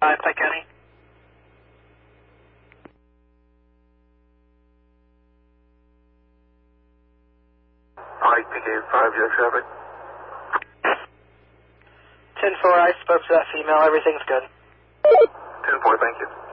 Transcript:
Pike County. Pike, PK5, your traffic. 10-4, I spoke to that female. Everything's good. 10-4, thank you.